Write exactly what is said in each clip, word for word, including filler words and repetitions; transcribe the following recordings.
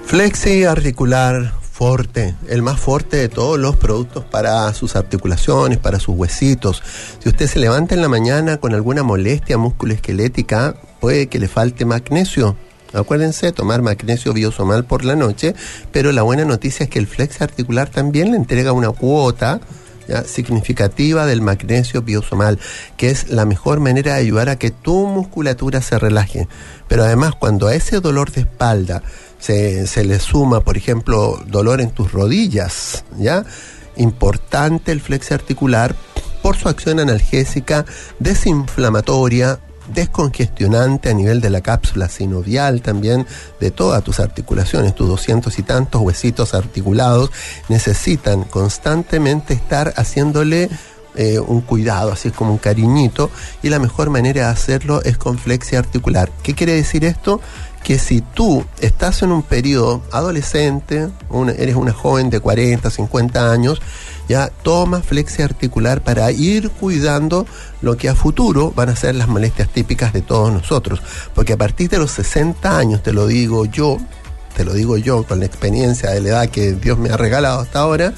Flexi Articular Forte, el más fuerte de todos los productos para sus articulaciones, para sus huesitos. Si usted se levanta en la mañana con alguna molestia musculoesquelética, puede que le falte magnesio. Acuérdense, tomar magnesio biosomal por la noche, pero la buena noticia es que el Flexi Articular también le entrega una cuota ¿ya? significativa del magnesio biosomal, que es la mejor manera de ayudar a que tu musculatura se relaje. Pero además, cuando a ese dolor de espalda se, se le suma, por ejemplo, dolor en tus rodillas, ¿ya? Importante el Flexi Articular por su acción analgésica, desinflamatoria, descongestionante a nivel de la cápsula sinovial, también de todas tus articulaciones. Tus doscientos y tantos huesitos articulados necesitan constantemente estar haciéndole eh, un cuidado, así como un cariñito, y la mejor manera de hacerlo es con Flexi Articular. ¿Qué quiere decir esto? Que si tú estás en un periodo adolescente, una, eres una joven de cuarenta, cincuenta años, ya toma Flexi Articular para ir cuidando lo que a futuro van a ser las molestias típicas de todos nosotros. Porque a partir de los sesenta años, te lo digo yo, te lo digo yo con la experiencia de la edad que Dios me ha regalado hasta ahora,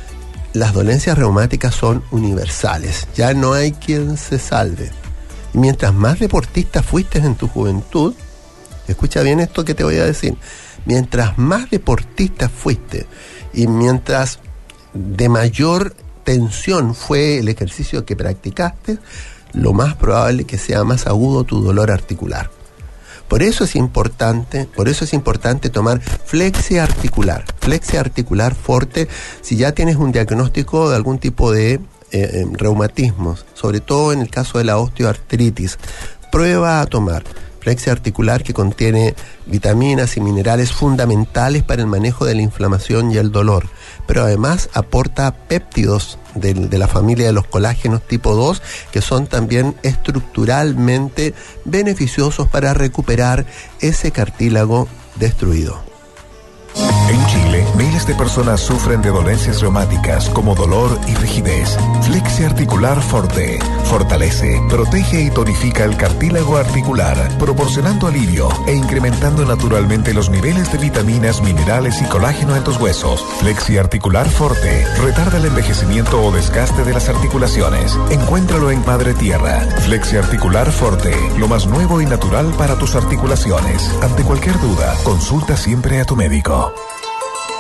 las dolencias reumáticas son universales. Ya no hay quien se salve. Y mientras más deportista fuiste en tu juventud, escucha bien esto que te voy a decir, mientras más deportista fuiste y mientras de mayor tensión fue el ejercicio que practicaste, lo más probable que sea más agudo tu dolor articular. Por eso es importante, por eso es importante tomar Flexi Articular, Flexi Articular Forte, si ya tienes un diagnóstico de algún tipo de eh, eh, reumatismos, sobre todo en el caso de la osteoartritis. Prueba a tomar Flexi Articular, que contiene vitaminas y minerales fundamentales para el manejo de la inflamación y el dolor, pero además aporta péptidos de, de la familia de los colágenos tipo dos, que son también estructuralmente beneficiosos para recuperar ese cartílago destruido. En Chile, miles de personas sufren de dolencias reumáticas como dolor y rigidez. Flexi Articular Forte fortalece, protege y tonifica el cartílago articular, proporcionando alivio e incrementando naturalmente los niveles de vitaminas, minerales y colágeno en tus huesos. Flexi Articular Forte retarda el envejecimiento o desgaste de las articulaciones. Encuéntralo en Madre Tierra. Flexi Articular Forte, lo más nuevo y natural para tus articulaciones. Ante cualquier duda, consulta siempre a tu médico.